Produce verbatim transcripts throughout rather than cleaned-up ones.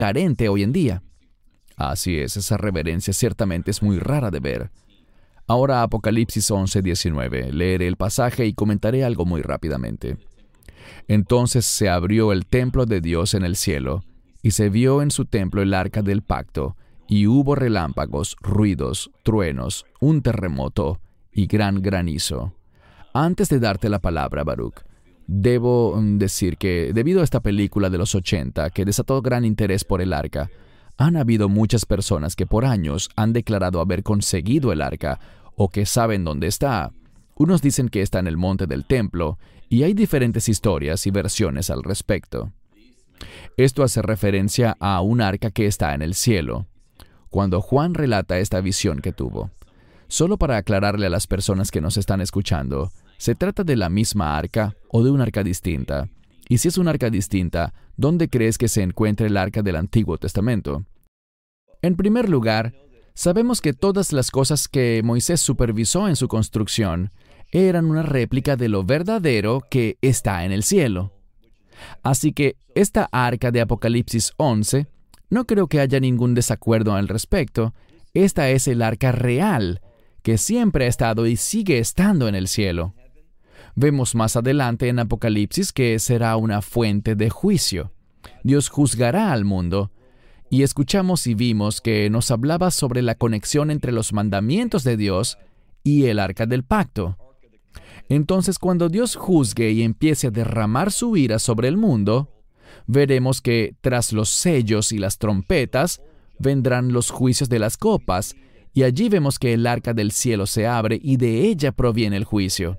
carente hoy en día. Así es, esa reverencia ciertamente es muy rara de ver. Ahora Apocalipsis once, diecinueve. Leeré el pasaje y comentaré algo muy rápidamente. Entonces se abrió el templo de Dios en el cielo, y se vio en su templo el arca del pacto, y hubo relámpagos, ruidos, truenos, un terremoto y gran granizo. Antes de darte la palabra, Baruch, debo decir que debido a esta película de los ochenta, que desató gran interés por el arca, han habido muchas personas que por años han declarado haber conseguido el arca o que saben dónde está. Unos dicen que está en el monte del templo, y hay diferentes historias y versiones al respecto. Esto hace referencia a un arca que está en el cielo. Cuando Juan relata esta visión que tuvo, solo para aclararle a las personas que nos están escuchando, ¿se trata de la misma arca o de una arca distinta? Y si es una arca distinta, ¿dónde crees que se encuentra el arca del Antiguo Testamento? En primer lugar, sabemos que todas las cosas que Moisés supervisó en su construcción eran una réplica de lo verdadero que está en el cielo. Así que esta arca de Apocalipsis once, no creo que haya ningún desacuerdo al respecto. Esta es el arca real, que siempre ha estado y sigue estando en el cielo. Vemos más adelante en Apocalipsis que será una fuente de juicio. Dios juzgará al mundo. Y escuchamos y vimos que nos hablaba sobre la conexión entre los mandamientos de Dios y el arca del pacto. Entonces, cuando Dios juzgue y empiece a derramar su ira sobre el mundo, veremos que tras los sellos y las trompetas vendrán los juicios de las copas, y allí vemos que el arca del cielo se abre y de ella proviene el juicio.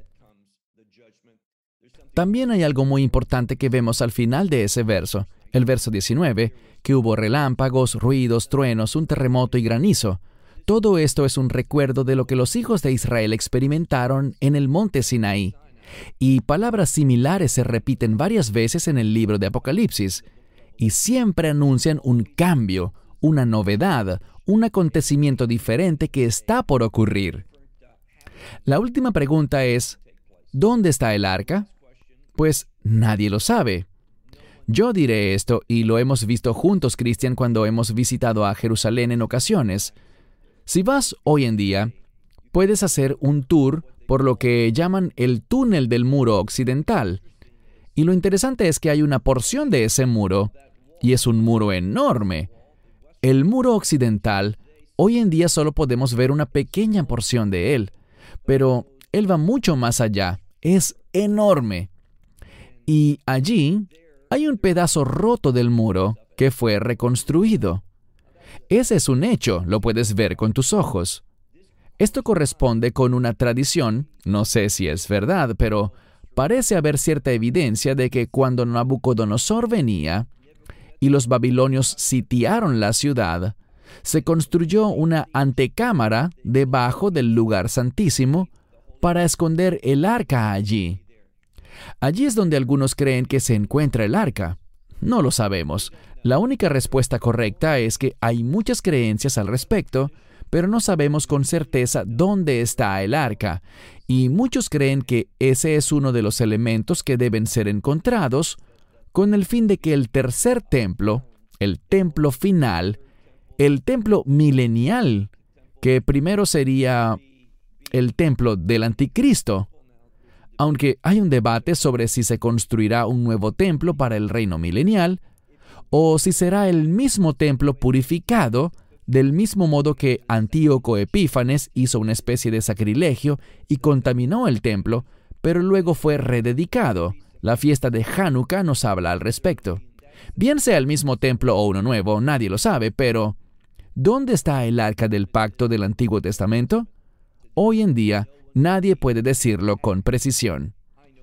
También hay algo muy importante que vemos al final de ese verso, el verso diecinueve, que hubo relámpagos, ruidos, truenos, un terremoto y granizo. Todo esto es un recuerdo de lo que los hijos de Israel experimentaron en el monte Sinaí. Y palabras similares se repiten varias veces en el libro de Apocalipsis, y siempre anuncian un cambio, una novedad, un acontecimiento diferente que está por ocurrir. La última pregunta es, ¿dónde está el arca? Pues nadie lo sabe. Yo diré esto, y lo hemos visto juntos, Cristian, cuando hemos visitado a Jerusalén en ocasiones. Si vas hoy en día, puedes hacer un tour por lo que llaman el túnel del muro occidental. Y lo interesante es que hay una porción de ese muro, y es un muro enorme. El muro occidental, hoy en día solo podemos ver una pequeña porción de él, pero él va mucho más allá, es enorme. Y allí hay un pedazo roto del muro que fue reconstruido. Ese es un hecho, lo puedes ver con tus ojos. Esto corresponde con una tradición, no sé si es verdad, pero parece haber cierta evidencia de que cuando Nabucodonosor venía y los babilonios sitiaron la ciudad, se construyó una antecámara debajo del lugar santísimo para esconder el arca allí. Allí es donde algunos creen que se encuentra el arca. No lo sabemos. La única respuesta correcta es que hay muchas creencias al respecto, pero no sabemos con certeza dónde está el arca, y muchos creen que ese es uno de los elementos que deben ser encontrados con el fin de que el tercer templo, el templo final, el templo milenial, que primero sería el templo del anticristo, aunque hay un debate sobre si se construirá un nuevo templo para el reino milenial, o si será el mismo templo purificado, del mismo modo que Antíoco Epífanes hizo una especie de sacrilegio y contaminó el templo, pero luego fue rededicado. La fiesta de Hanukkah nos habla al respecto. Bien sea el mismo templo o uno nuevo, nadie lo sabe, pero ¿dónde está el arca del pacto del Antiguo Testamento? Hoy en día, nadie puede decirlo con precisión.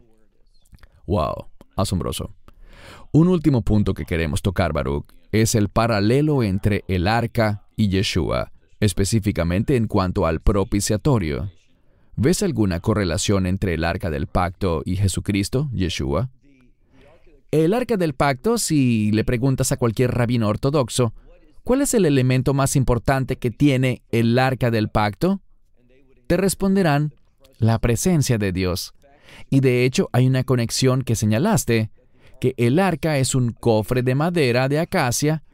Wow, asombroso. Un último punto que queremos tocar, Baruch, es el paralelo entre el arca y Yeshua, específicamente en cuanto al propiciatorio. ¿Ves alguna correlación entre el arca del pacto y Jesucristo, Yeshua? El arca del pacto, si le preguntas a cualquier rabino ortodoxo, ¿cuál es el elemento más importante que tiene el arca del pacto? Te responderán, la presencia de Dios. Y de hecho hay una conexión que señalaste, que el arca es un cofre de madera de acacia